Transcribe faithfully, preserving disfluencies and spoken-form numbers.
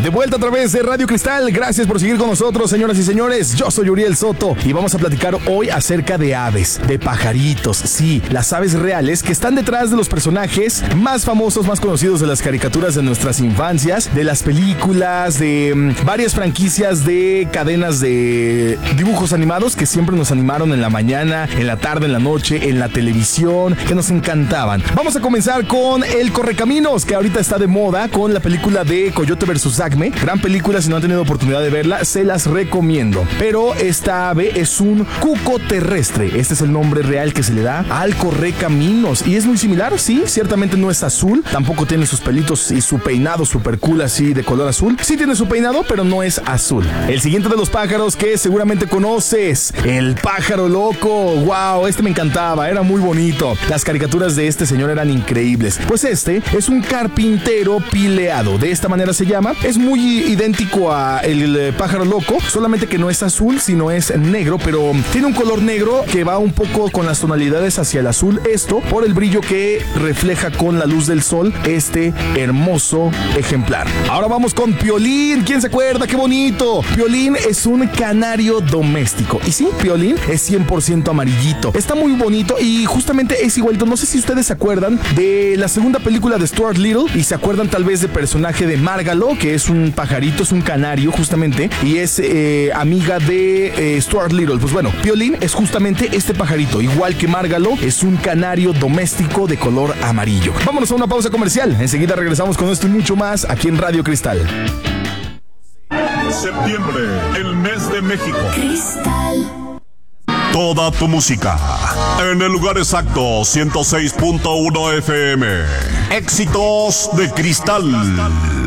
De vuelta a través de Radio Cristal. Gracias por seguir con nosotros, señoras y señores. Yo soy Uriel Soto y vamos a platicar hoy acerca de aves, de pajaritos. Sí, las aves reales que están detrás de los personajes más famosos, más conocidos de las caricaturas de nuestras infancias, de las películas, de um, varias franquicias de cadenas de dibujos animados que siempre nos animaron en la mañana, en la tarde, en la noche, en la televisión, que nos encantaban. Vamos a comenzar con El Correcaminos, que ahorita está de moda con la película de Coyote versus Acme. Gran película, si no han tenido oportunidad de verla, se las recomiendo. Pero esta ave es un cuco terrestre. Este es el nombre real que se le da al correcaminos. Y es muy similar, sí, ciertamente no es azul, tampoco tiene sus pelitos y su peinado super cool así de color azul. Sí tiene su peinado, pero no es azul. El siguiente de los pájaros que seguramente conoces, el pájaro loco. Wow, este me encantaba, era muy bonito. Las caricaturas de este señor eran increíbles. Pues este es un carpintero pileado, de esta manera se llama. Es muy idéntico a el pájaro loco, solamente que no es azul, sino es negro, pero tiene un color negro que va un poco con las tonalidades hacia el azul. Esto por el brillo que refleja con la luz del sol este hermoso ejemplar. Ahora vamos con Piolín. ¿Quién se acuerda? ¡Qué bonito! Piolín es un canario doméstico. Y sí, Piolín es cien por ciento amarillito. Está muy bonito y justamente es igualito. No sé si ustedes se acuerdan de la segunda película de Stuart Little y se acuerdan tal vez del personaje de Márgalo, que es un pajarito, es un canario justamente, y es eh, amiga de eh, Stuart Little. Pues bueno, Piolín es justamente este pajarito, igual que Márgalo, es un canario doméstico de color amarillo. Vámonos a una pausa comercial. Enseguida regresamos con esto y mucho más aquí en Radio Cristal. Septiembre, el mes de México. Cristal. Toda tu música en el lugar exacto, ciento seis punto uno F M. Éxitos de Cristal.